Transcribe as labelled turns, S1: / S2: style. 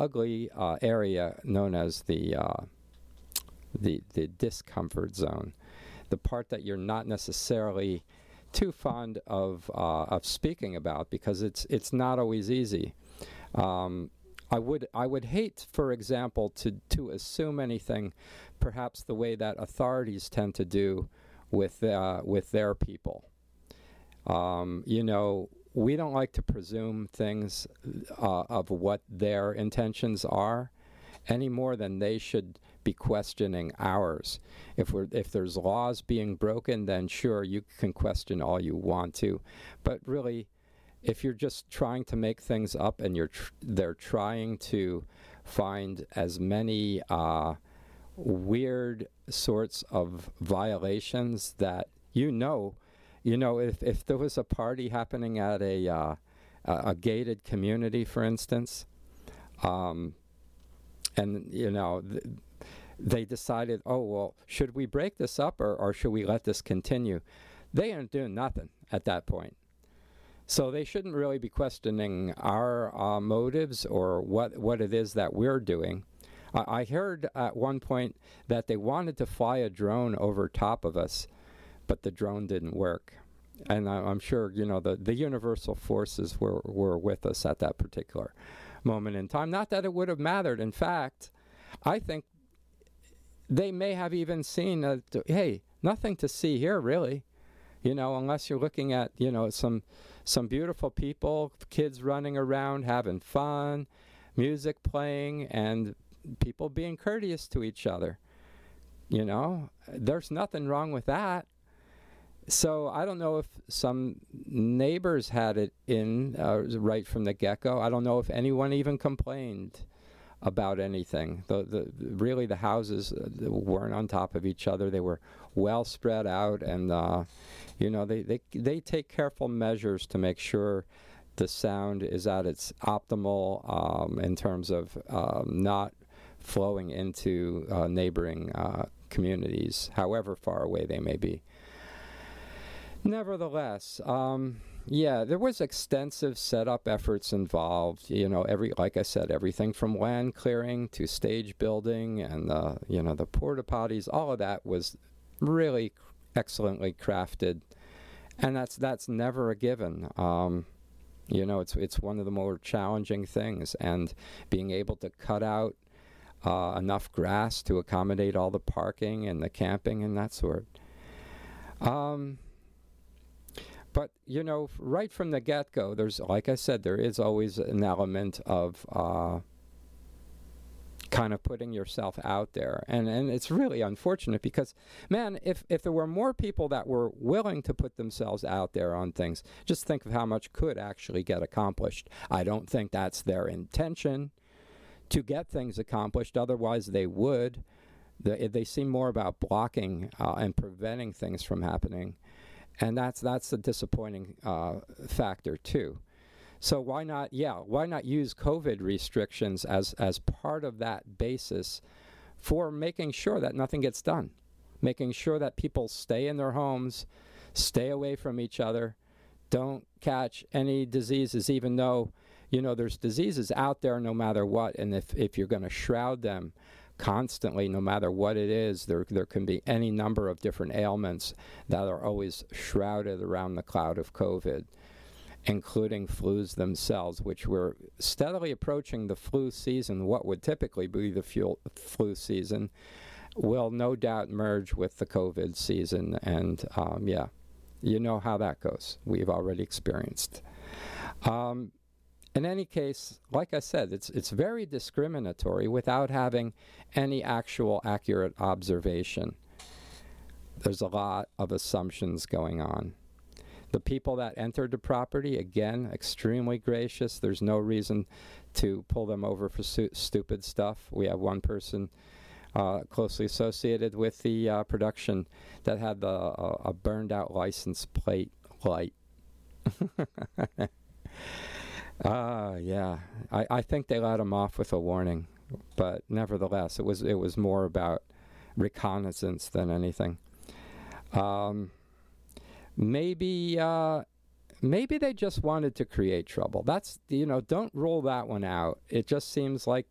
S1: ugly area known as the discomfort zone, the part that you're not necessarily too fond of speaking about because it's not always easy. I would hate, for example, to assume anything, perhaps the way that authorities tend to do with their people. We don't like to presume things of what their intentions are any more than they should be questioning ours. If there's laws being broken, then sure, you can question all you want to, but really, if you're just trying to make things up and they're trying to find as many weird sorts of violations that if there was a party happening at a gated community, for instance, they decided, oh, well, should we break this up or should we let this continue? They aren't doing nothing at that point. So they shouldn't really be questioning our motives or what it is that we're doing. I heard at one point that they wanted to fly a drone over top of us, but the drone didn't work. And I'm sure, the universal forces were with us at that particular moment in time. Not that it would have mattered. In fact, I think they may have even seen, hey, nothing to see here, really. Unless you're looking at, some beautiful people, kids running around, having fun, music playing, and people being courteous to each other. There's nothing wrong with that. So I don't know if some neighbors had it in right from the get-go. I don't know if anyone even complained about anything. Really, the houses weren't on top of each other. They were well spread out, and they take careful measures to make sure the sound is at its optimal in terms of not flowing into neighboring communities, however far away they may be. Nevertheless, there was extensive setup efforts involved. Like I said, everything from land clearing to stage building and the porta potties. All of that was really excellently crafted, and that's never a given. It's one of the more challenging things, and being able to cut out enough grass to accommodate all the parking and the camping and that sort. But, right from the get-go, like I said, there is always an element of kind of putting yourself out there. And it's really unfortunate because, man, if there were more people that were willing to put themselves out there on things, just think of how much could actually get accomplished. I don't think that's their intention to get things accomplished. Otherwise, they would. They seem more about blocking and preventing things from happening. And that's a disappointing factor too. So why not use COVID restrictions as part of that basis for making sure that nothing gets done, making sure that people stay in their homes, stay away from each other, don't catch any diseases, even though there's diseases out there no matter what, and if you're going to shroud them constantly, no matter what it is, there can be any number of different ailments that are always shrouded around the cloud of COVID, including flus themselves, which we're steadily approaching the flu season. What would typically be the flu season will no doubt merge with the COVID season, and you know how that goes. We've already experienced. In any case, like I said, it's very discriminatory without having any actual accurate observation. There's a lot of assumptions going on. The people that entered the property, again, extremely gracious. There's no reason to pull them over for stupid stuff. We have one person closely associated with the production that had a burned out license plate light. I think they let him off with a warning, but nevertheless, it was more about reconnaissance than anything. Maybe they just wanted to create trouble. That's don't rule that one out. It just seems like